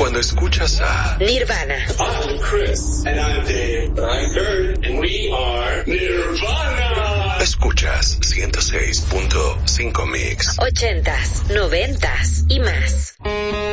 Cuando escuchas a Nirvana. I'm Chris. And I'm Dave. I'm Kurt. And we are Nirvana. Escuchas 106.5 Mix. 80s, 90s y más.